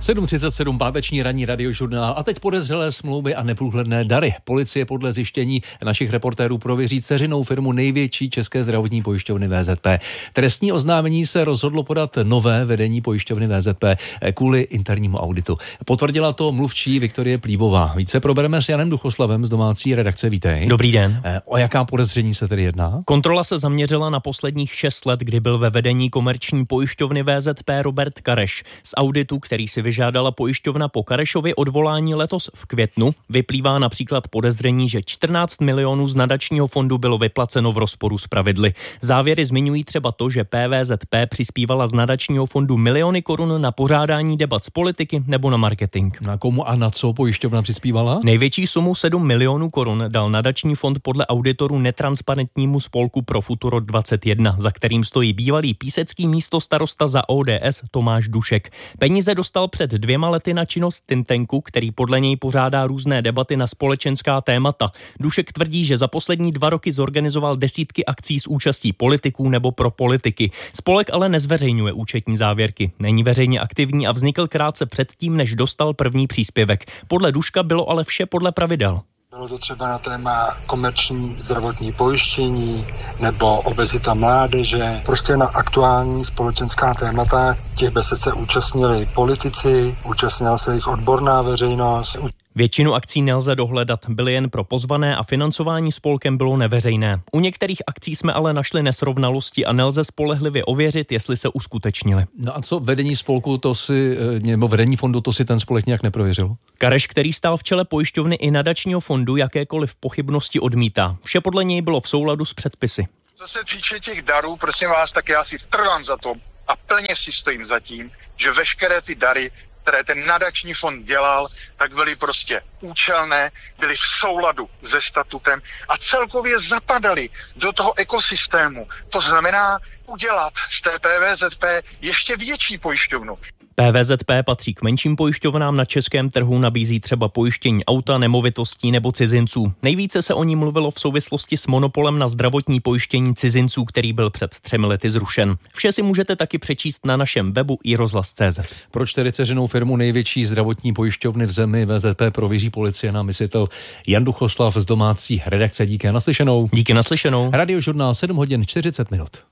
7:37, páteční ranní radiožurnál a teď podezřelé smlouvy a neprůhledné dary. Policie podle zjištění našich reportérů prověří dceřinou firmu největší české zdravotní pojišťovny VZP. Trestní oznámení se rozhodlo podat nové vedení pojišťovny VZP kvůli internímu auditu. Potvrdila to mluvčí Viktorie Plíbová. Více probereme s Janem Duchoslavem z domácí redakce. Vítej. Dobrý den. O jaká podezření se tedy jedná? Kontrola se zaměřila na posledních 6 let, kdy byl ve vedení komerční pojišťovny VZP Robert Kareš. Z auditu, který si vyžádala pojišťovna po Karešovi odvolání letos v květnu, vyplývá například podezření, že 14 milionů z nadačního fondu bylo vyplaceno v rozporu s pravidly. Závěry zmiňují třeba to, že PVZP přispívala z nadačního fondu miliony korun na pořádání debat z politiky nebo na marketing. Na komu a na co pojišťovna přispívala? Největší sumu 7 milionů korun dal nadační fond podle auditorů netransparentnímu spolku Pro Futuro 21, za kterým stojí bývalý písecký místostarosta za ODS Tomáš Dušek. Peníze dostal před 2 lety na činnost think tanku, který podle něj pořádá různé debaty na společenská témata. Dušek tvrdí, že za poslední 2 roky zorganizoval desítky akcí s účastí politiků nebo pro politiky. Spolek ale nezveřejňuje účetní závěrky. Není veřejně aktivní a vznikl krátce předtím, než dostal první příspěvek. Podle Duška bylo ale vše podle pravidel. Bylo to třeba na téma komerční zdravotní pojištění nebo obezita mládeže. Prostě na aktuální společenská témata těch besed se účastnili politici, účastnila se jich odborná veřejnost. Většinu akcí nelze dohledat, byly jen pro pozvané a financování spolkem bylo neveřejné. U některých akcí jsme ale našli nesrovnalosti a nelze spolehlivě ověřit, jestli se uskutečnily. No a co vedení spolku, nebo vedení fondu, to si ten spolek nějak neprověřil? Kareš, který stál v čele pojišťovny i nadačního fondu, jakékoliv pochybnosti odmítá. Vše podle něj bylo v souladu s předpisy. Co se týče těch darů, prosím vás, tak já si trvám za to a plně si stojím za tím, že veškeré ty dary, které ten nadační fond dělal, tak byly prostě účelné, byly v souladu se statutem a celkově zapadaly do toho ekosystému. To znamená udělat z té PVZP ještě větší pojišťovnu. PVZP patří k menším pojišťovnám na českém trhu, nabízí třeba pojištění auta, nemovitostí nebo cizinců. Nejvíce se o ní mluvilo v souvislosti s monopolem na zdravotní pojištění cizinců, který byl před 3 lety zrušen. Vše si můžete taky přečíst na našem webu iRozhlas.cz. Proč tedy dceřinou firmu největší zdravotní pojišťovny v zemi VZP prověří policie, nám vysvětlil Jan Duchoslav z domácí redakce. Díky naslyšenou. Díky naslyšenou. Radiožurnál 7:40.